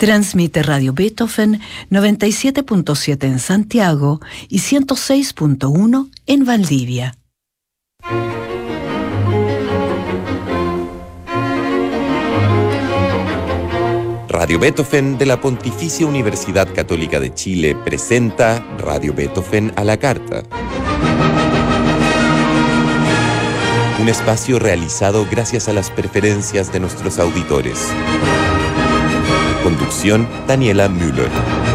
Transmite Radio Beethoven 97.7 en Santiago y 106.1 en Valdivia. Radio Beethoven de la Pontificia Universidad Católica de Chile presenta Radio Beethoven a la carta. Un espacio realizado gracias a las preferencias de nuestros auditores. Conducción, Daniela Müller.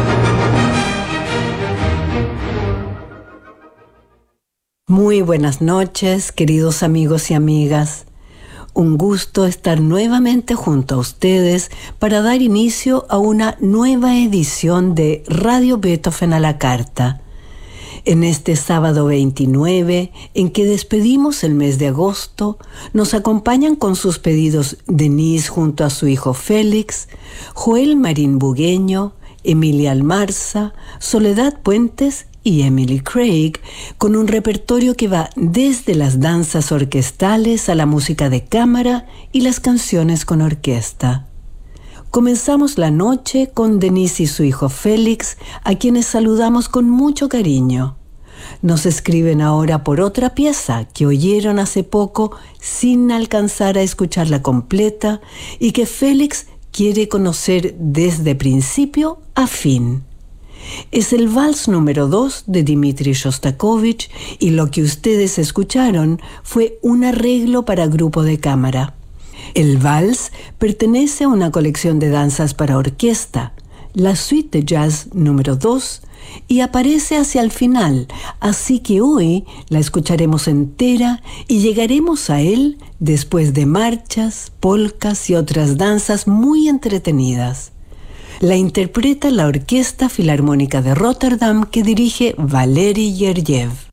Muy buenas noches, queridos amigos y amigas. Un gusto estar nuevamente junto a ustedes para dar inicio a una nueva edición de Radio Beethoven a la carta. En este sábado 29, en que despedimos el mes de agosto, nos acompañan con sus pedidos Denise junto a su hijo Félix, Joel Marín Bugueño, Emilia Almarza, Soledad Puentes y Emily Craig, con un repertorio que va desde las danzas orquestales a la música de cámara y las canciones con orquesta. Comenzamos la noche con Denise y su hijo Félix, a quienes saludamos con mucho cariño. Nos escriben ahora por otra pieza que oyeron hace poco sin alcanzar a escucharla completa y que Félix quiere conocer desde principio a fin. Es el Vals número 2 de Dmitri Shostakovich y lo que ustedes escucharon fue un arreglo para grupo de cámara. El Vals pertenece a una colección de danzas para orquesta, la Suite de Jazz número 2, y aparece hacia el final, así que hoy la escucharemos entera y llegaremos a él después de marchas, polcas y otras danzas muy entretenidas. La interpreta la Orquesta Filarmónica de Rotterdam que dirige Valery Gergiev.